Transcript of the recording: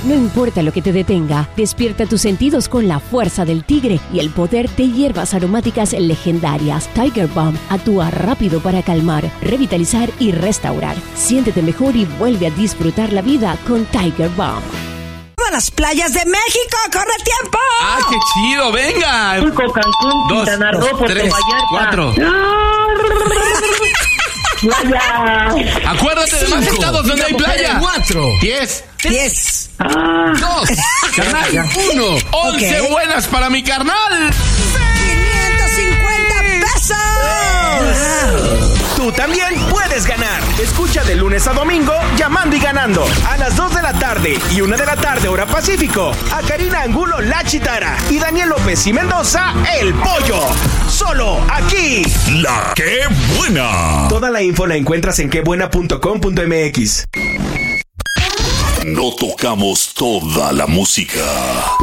No importa lo que te detenga, despierta tus sentidos con la fuerza del tigre y el poder de hierbas aromáticas legendarias. Tiger Balm actúa rápido para calmar, revitalizar y restaurar. Siéntete mejor y vuelve a disfrutar la vida con Tiger Balm. A las playas de México, ¡corre tiempo! ¡Ah, qué chido! ¡Venga! Acapulco, Cancún, Quintana Roo, Puerto 3, Vallarta. 4. Playa. Acuérdate de más estados donde hay playa. 4. 10. 10. 2. Carnal. 1. 11 Ok. buenas para mi carnal. 550 pesos. Tú también puedes ganar. Escucha de lunes a domingo Llamando y Ganando a las 2 de la tarde y 1 de la tarde hora Pacífico a Karina Angulo La Chitara y Daniel López y Mendoza El Pollo. Solo aquí. La Qué Buena. Toda la info la encuentras en quebuena.com.mx. No tocamos toda la música.